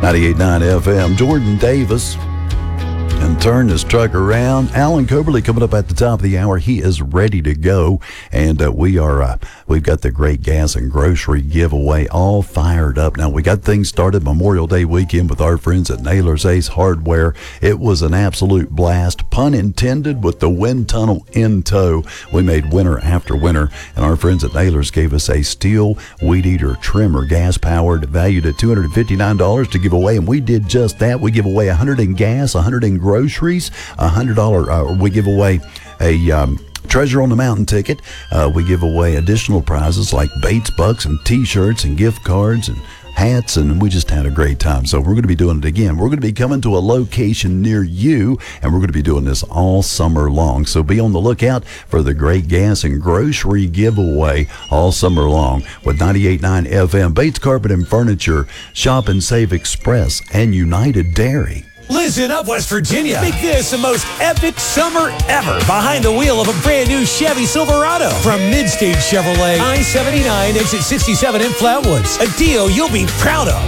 98.9 FM, Jordan Davis. And turn this truck around. Alan Coberly coming up at the top of the hour. He is ready to go. And we've got the great gas and grocery giveaway all fired up. Now, we got things started Memorial Day weekend with our friends at Naylor's Ace Hardware. It was an absolute blast, pun intended, with the wind tunnel in tow. We made winter after winter, and our friends at Naylor's gave us a Stihl weed eater trimmer, gas-powered, valued at $259 to give away, and we did just that. We give away 100 in gas, 100 in groceries, $100. We give away a Treasure on the Mountain ticket. We give away additional prizes like Bates Bucks and T-shirts and gift cards and hats, and we just had a great time. So we're going to be doing it again. We're going to be coming to a location near you, and we're going to be doing this all summer long. So be on the lookout for the great gas and grocery giveaway all summer long with 98.9 FM, Bates Carpet and Furniture, Shop and Save Express, and United Dairy. Listen up, West Virginia. Make this the most epic summer ever behind the wheel of a brand new Chevy Silverado from Midstage Chevrolet, I-79, exit 67 in Flatwoods. A deal you'll be proud of.